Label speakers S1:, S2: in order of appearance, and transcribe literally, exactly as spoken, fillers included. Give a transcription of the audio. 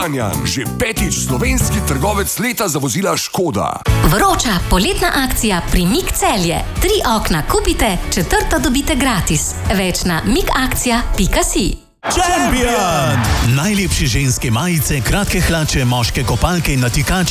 S1: Kranjan, že petič slovenski trgovec leta za vozila Škoda.
S2: Vroča poletna akcija pri Mik Celje. Tri okna kupite, četrto dobite gratis. Več na mikakcija pika si.
S3: Champion! Najlepše ženske majice, kratke hlače, moške kopalke in natikače